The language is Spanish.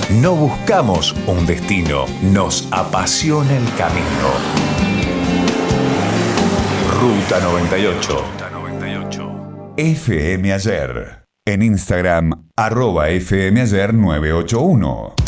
No buscamos un destino, nos apasiona el camino. Ruta 98. FM Ayer. En Instagram, @FMAyer981.